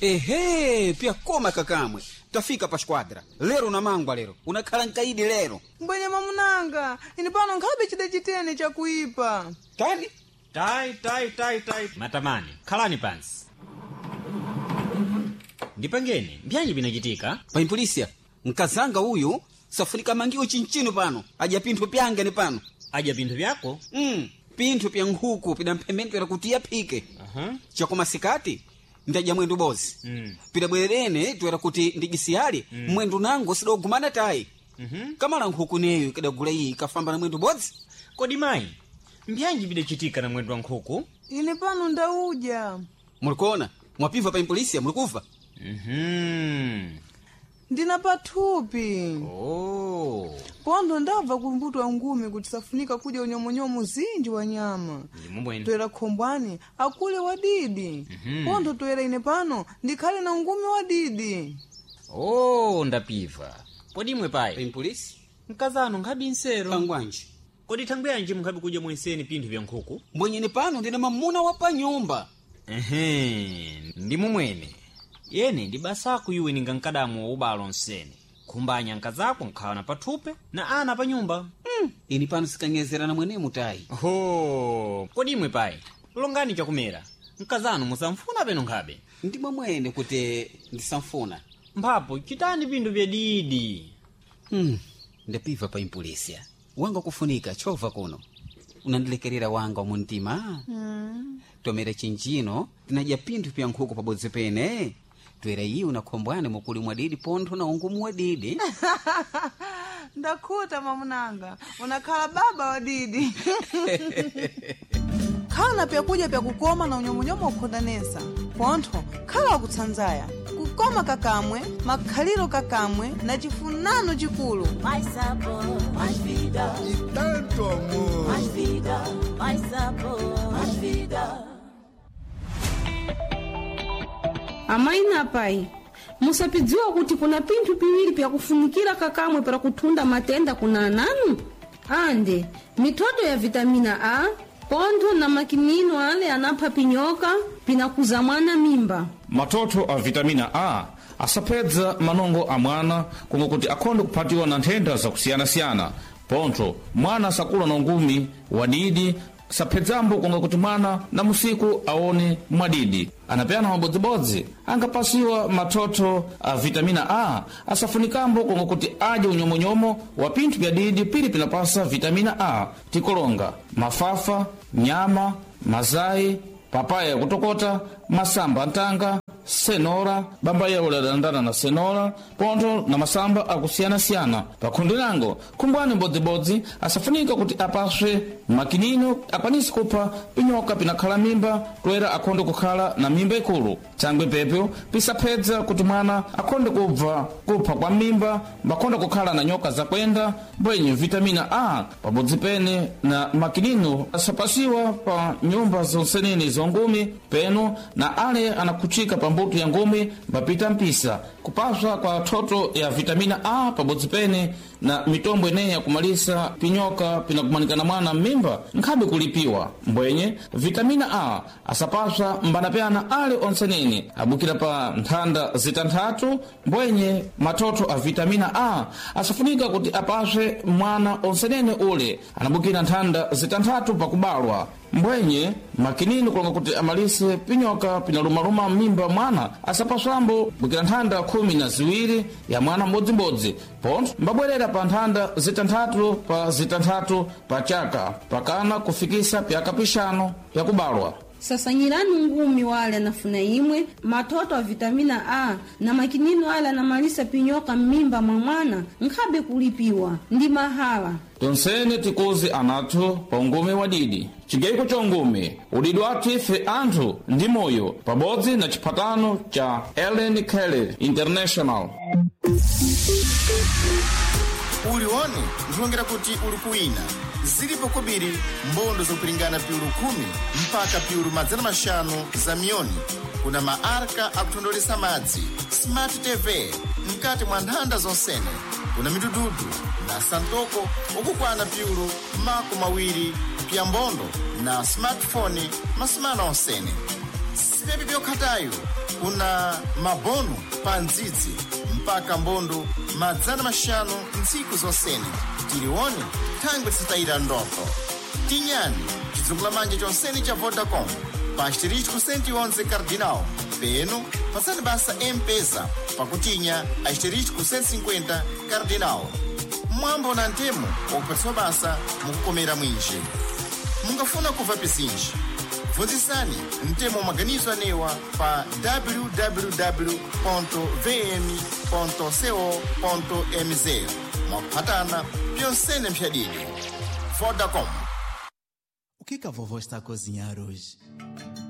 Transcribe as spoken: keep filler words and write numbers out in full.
Ehe, pia koma kakamwe. Tafika pa squadra. Lero na mangwa lero. Unakhala nkaidi lero. Mbwenye mamunanga, ini pano nkhabe chida chitene cha kuipa. Tani? Tai, tai, tai, tai. Matamani, khalani pansi. Ndipangeni, mbyanji binachitika? Pa impolisia, nkazanga huyu, safunika mangiwo chinchino pano. Aja pinthu pyange ni pano. Aja pinthu pyako? Mm, pinthu pya nkhuku, pida mpemento ya kutia pike. Aha. Chakoma sikati, ndaja mwendu bozi. Mm. Pida bwerene, tuwera kuti ndigisiyali, mm. mwendu nango sida ugumana tai. Mhm. Kamala nkhuku neyo, kada gula hii, kafamba na mwendu bozi. Kodi mai, mbyanji bidachitika na mwendu wa nkhuku? Ini pano ndauja. Mulikuona? Mwapiva pa impolisia, mulikuva? Mhm. Ndina pathupi. Oh. Pondo ndabva kumbutwa ngumi kuti safunika kuja unyomonyomo zinji wa nyama. Ndimubwene. Toera khombwani, akule wadidi. Mhm. Pondo toera ine pano, ndikhale na ngumi wadidi. Oh, ndapiva. Kodi mwe Pa pai? impolisia? Mkazano nkhabi nsero. Pangwanji. Kodi thangwe yanji mkhabi kuja mwenseni pinthu vya nkhuku? Mwenyeni pano ndina mamuna wa pa nyumba. Ehe, ndimumwene. Yene ndibasaku yuwe ninga nkadamu wa ubalo nsene. Kumbanya nkazako nkhawana pathupe na ana pa nyumba. Mm. Ini pano sikanyezera na mwene mutai. Ho, kodi imwe pai? Longani chakumera. Nkazano musamfuna peno nkhabe. Ndimwe mwene kuti ndisamfuna. Mphapo chitani pinthu vya didi. Hmm. Ndapiva pa impolisia. Wanga kufunika chova kuno. Unandilekerera wanga muntima. Mm. Tomera chinjino, tinaja pinthu pya nkhuku pabodzi pene. Twera iyi unakhombwane mukuli mwadidi pontho na ungumu wadidi. Ndakhuta mamunanga, unakhala baba wadidi. Khala pyakuja pyakukoma na unyomonyomo ukhodanesa. Pontho, khala wakutsanzaya. Kukoma kakamwe, makhaliro kakamwe, na chifunano chikulu. Mais sabor, mais vida. E tanto amor. Mais vida, mais sabor, mais vida. Amai na pai, musapidziwa kuti kuna pinthu piwiri pya kufunikira kakamwe para kutunda matenda kuna ananu? Ande, mitoto ya vitamina A, pontho na makinino ale anapha pinyoka, pinakuza mwana mimba. Matoto a vitamina A asapedza manongo a mwana kungo kuti akhonde kuphatiwa na nthenda zakusiyana-siyana. Pontho, mwana asakula na ngumi wadidi, sapedzambo kunga kuti mwana na musiku aone mwadidi. Anapeyana mabodzibodzi, angapasiwa matoto a vitamina A, asafunikambo kunga kuti aje unyomonyomo wa pinthu bya didi pili pinapasa vitamina A, tikolonga, mafafa, nyama, mazai, papaya ya kutokota, masamba ntanga, senora, bamba ya uladandana na senora, pontho na masamba akusiyana-siyana. Pakhundi lango, kumbwani mbodzibodzi, asafunika kuti apaswe makinino, akwanisi kupha pinyoka pinakhala mimba, toera akhonde kukhala na mimba ikulu. Changwe pepyo, pisapedza kuti mwana akhonde kubva kupha kwa mimba, bakhonde kukhala na nyoka zakwenda, bwenye vitamina A, pabodzi pene na makinino, asapasiwa pa nyumba zonsenene zongumi, peno na ale anakuchika pa mbuto ya ngumi bapita mpisa. Kupaswa kwa toto ya vitamina A pabodzi pene na mitombo ene ya kumalisa pinyoka pinakumanikana mwana mimba nkhabe kulipiwa. Mbwenye vitamina A asapaswa mbanapeana ale onsenene abukira pa nthanda zitanthatu. Mbwenye matoto a vitamina A asafunika kuti apaswe mwana onsenene ule anabukira nthanda zitanthatu pakubalwa. Mbwenye makinini kulonga kuti amalise pinyoka pinalumaluma mimba mwana asapaswambo bukira nthanda khumi na ziwiri ya mwana mbodzimbodzi. Pontho mbabwerera pa nthanda zitanthatu pa zitanthatu pa chaka pakana kufikisa pyaka pixanu pyakubalwa. Sasanyirani ngumi wale anafuna imwe, matoto a vitamina A na makinino ale anamalisa pinyoka mimba mwa mwana nkhabe kulipiwa ndi mahala. Tonsene tikuzi anathu pa ungume wadidi. Chigaiko cha ungume, udidi wathu ife anthu ndi moyo pabodzi na chipatano cha Ellen Keller International. Uliwoni, ndiwongera kuti uli kuwina. Zilipo kubiri mbondo zokulingana piuru kumi mpaka piuru madzana mashanu za miyoni. Kuna maarka akutondolesa madzi, Smart T V, mkati mwa nthanda zonsene. Kuna midududu na santoko ukukwana piuru mako mawiri pya mbondo na smartphone masimana onsene. sipepi vyokhatayo kuna mabono pa ndzidzi mpaka mbondo madzana mashanu ntsiku zonsene tilione thangwe tisitayira ndoto tinyani chidzungula manja chonsene cha Vodacom pa asterisco cento e onze cardinal peno pasani basa M-Pesa pakutinya asterisco cento e cinquenta cardinal mwambo na ntemo wakupatisiwa basa mukukomera mwinji mungafuna kuva pizinji vunzisani ntemo maganizo anewa pa w w w ponto v m ponto co ponto m z mwakuphatana pyonsene mpyadidi Vodacom. O que que a vovó está a cozinhar hoje?